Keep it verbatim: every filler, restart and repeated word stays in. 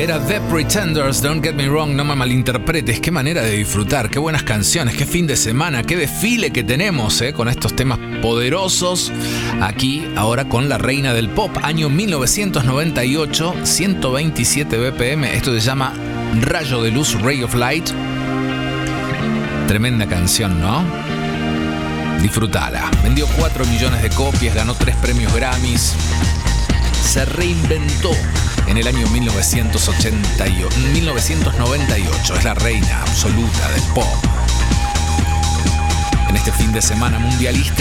Era The Pretenders, Don't Get Me Wrong, no me malinterpretes. Qué manera de disfrutar, qué buenas canciones, qué fin de semana, qué desfile que tenemos eh, con estos temas poderosos. Aquí, ahora con la reina del pop, año mil novecientos noventa y ocho, ciento veintisiete B P M. Esto se llama Rayo de Luz, Ray of Light. Tremenda canción, ¿no? Disfrutala. Vendió cuatro millones de copias, ganó tres premios Grammys. Se reinventó en el año mil novecientos ochenta y ocho, mil novecientos noventa y ocho. Es la reina absoluta del pop. En este fin de semana mundialista